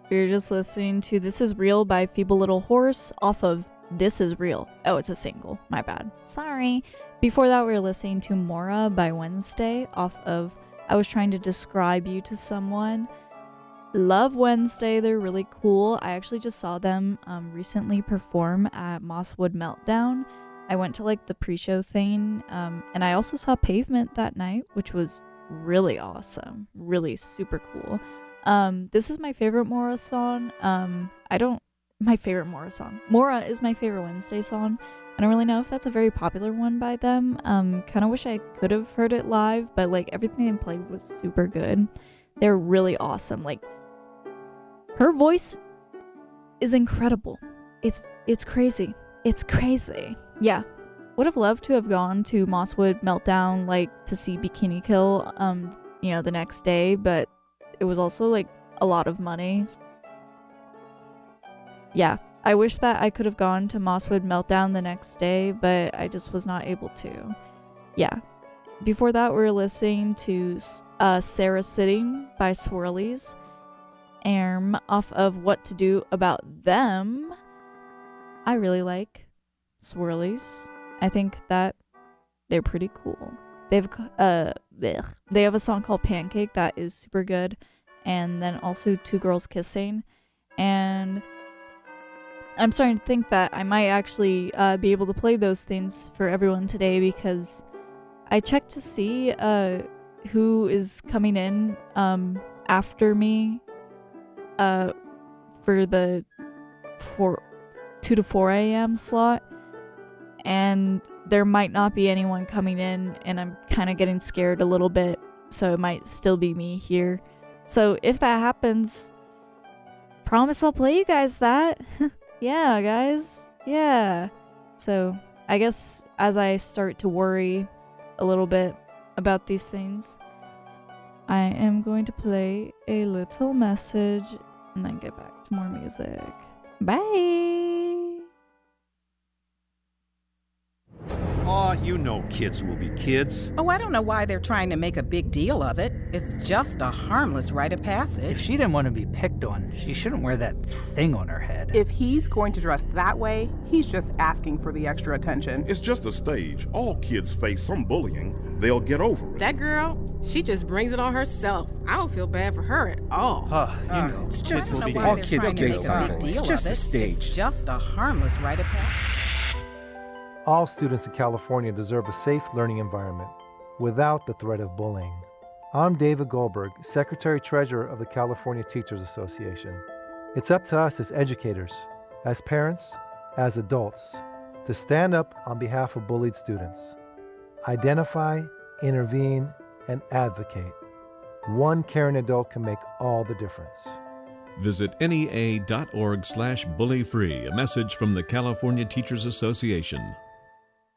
You're just listening to This Is Real by Feeble Little Horse off of This Is Real. Oh, it's a single. My bad. Sorry. Before that, we were listening to Mora by Wednesday off of I Was Trying to Describe You to Someone. Love Wednesday. They're really cool. I actually just saw them recently perform at Mosswood Meltdown. I went to like the pre-show thing, and I also saw Pavement that night, which was really awesome. Really super cool. This is my favorite Mora song. My favorite Mora song. Mora is my favorite Wednesday song. I don't really know if that's a very popular one by them. Kind of wish I could have heard it live, but like everything they played was super good. They're really awesome. Like her voice is incredible. It's crazy. It's crazy. Yeah. Would have loved to have gone to Mosswood Meltdown, like to see Bikini Kill, the next day, but it was also like a lot of money. Yeah, I wish that I could have gone to Mosswood Meltdown the next day, but I just was not able to. Yeah. Before that, we were listening to Sarah Sitting by Swirlies, off of What to Do About Them. I really like Swirlies. I think that they're pretty cool. They have a song called Pancake that is super good, and then also Two Girls Kissing. And I'm starting to think that I might actually be able to play those things for everyone today, because I checked to see who is coming in after me for the 2 to 4 a.m. slot, and there might not be anyone coming in, and I'm kind of getting scared a little bit, so it might still be me here. So if that happens, promise I'll play you guys that. Yeah, guys. Yeah. So I guess as I start to worry a little bit about these things, I am going to play a little message and then get back to more music. Bye. Aw, you know kids will be kids. Oh, I don't know why they're trying to make a big deal of it. It's just a harmless rite of passage. If she didn't want to be picked on, she shouldn't wear that thing on her head. If he's going to dress that way, he's just asking for the extra attention. It's just a stage. All kids face some bullying. They'll get over it. That girl, she just brings it on herself. I don't feel bad for her at all. It's just all kids get something. It's just a stage. It's just a harmless rite of passage. All students in California deserve a safe learning environment without the threat of bullying. I'm David Goldberg, Secretary-Treasurer of the California Teachers Association. It's up to us as educators, as parents, as adults, to stand up on behalf of bullied students. Identify, intervene, and advocate. One caring adult can make all the difference. Visit NEA.org/bullyfree, a message from the California Teachers Association.